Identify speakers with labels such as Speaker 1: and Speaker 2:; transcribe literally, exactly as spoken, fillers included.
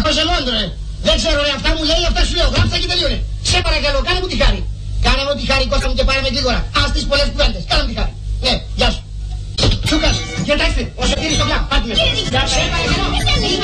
Speaker 1: παζελόντρο, ρε. Δεν ξέρω, ρε, αυτά μου λέει, αυτά σου λέω. Γράψτε και τελείωνε. Σε παρακαλώ, κάνε μου τη χάρη. Κάνε μου τη χάρη, Κώστα μου, και πάρε με γρήγορα. Ας τις πολλές κουβέντες. Κάνε μου τη χάρη. Ναι, γεια σου. Τσούκας, κοιτάξτε, όσο κύριε στο πλάκ, πάτε με. Σε παρακαλώ.